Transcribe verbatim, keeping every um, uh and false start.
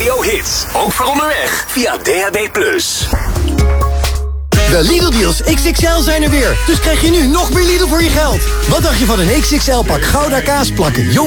Radio Hits. Ook voor onderweg via D H B plus. De Lidl-deals X X L zijn er weer. Dus krijg je nu nog meer Lidl voor je geld. Wat dacht je van een X X L-pak Gouda kaasplakken, jong